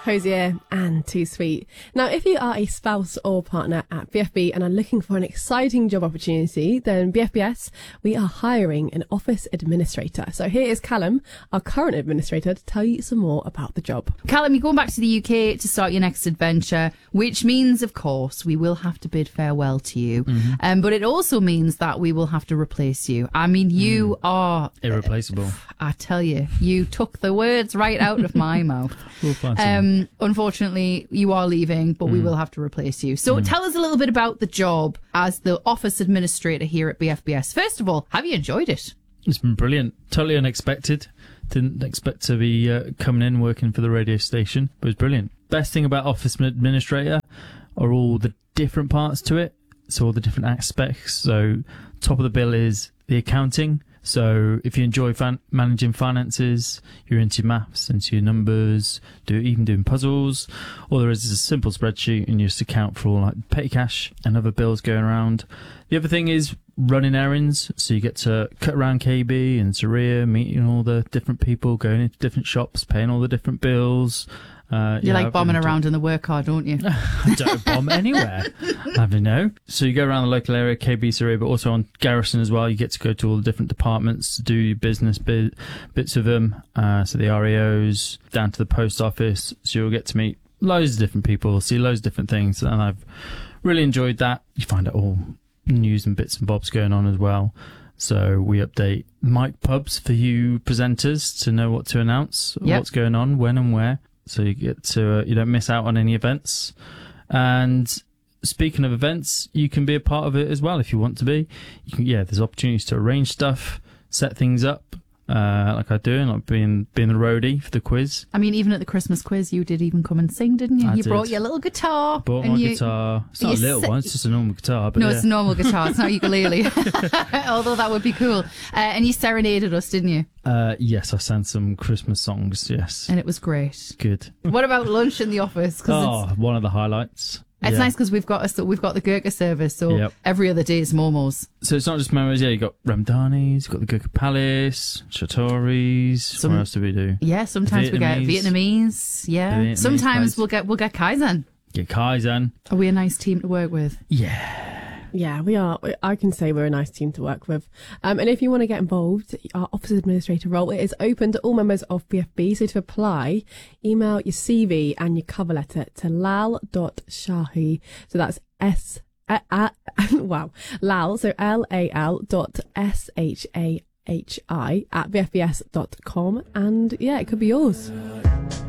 Hosier and Too Sweet. Now, if you are a spouse or partner at BFB and are looking for an exciting job opportunity, then BFBS, we are hiring an office administrator. So here is Callum, our current administrator, to tell you some more about the job. Callum, you're going back to the UK to start your next adventure, which means, of course, we will have to bid farewell to you. But it also means that we will have to replace you. I mean, you are... irreplaceable. I tell you, you took the words right out of my mouth. Unfortunately, you are leaving, but we will have to replace you. So tell us a little bit about the job as the office administrator here at BFBS. First of all, have you enjoyed it? It's been brilliant. Totally unexpected. Didn't expect to be coming in working for the radio station, but it was brilliant. Best thing about office administrator are all the different parts to it. So all the different aspects. So top of the bill is the accounting. So if you enjoy managing finances, you're into your maths, into your numbers, even doing puzzles, all there is a simple spreadsheet and you just account for all like petty cash and other bills going around. The other thing is running errands. So you get to cut around KB and Saria, meeting all the different people, going into different shops, paying all the different bills. You like bombing around in the work car, don't you? I don't bomb anywhere. I don't know. So you go around the local area, KB, Surrey, but also on Garrison as well. You get to go to all the different departments, do your business bits of them. So the REOs, down to the post office. So you'll get to meet loads of different people, see loads of different things. And I've really enjoyed that. You find out all news and bits and bobs going on as well. So we update mic pubs for you presenters to know what to announce, what's going on, when and where. So you get to you don't miss out on any events. And speaking of events, you can be a part of it as well if you want to be. You can, there's opportunities to arrange stuff, set things up, like I do, and like being the roadie for the quiz. I mean, even at the Christmas quiz, you did even come and sing, didn't you? You brought your little guitar. Brought my guitar. It's not a little one, it's just a normal guitar. But no, it's a normal guitar. It's not ukulele. Although that would be cool. And you serenaded us, didn't you? Yes, I sang some Christmas songs, yes. And it was great. Good. What about lunch in the office? One of the highlights. It's nice because we've got the Gurkha service, so every other day is momos. So it's not just momos, you've got Ramdani's, you've got the Gurkha Palace, Shatoris. What else do we do? Yeah, sometimes we get Vietnamese. Yeah. Sometimes we'll get Kaizen. Get Kaizen. Are we a nice team to work with? Yeah, we are. I can say we're a nice team to work with. And if you want to get involved, our office administrator role, it is open to all members of BFB. So to apply, email your CV and your cover letter to lal.shahi. So that's Lal, so LAL.SHAHI at bfbs.com. And it could be yours.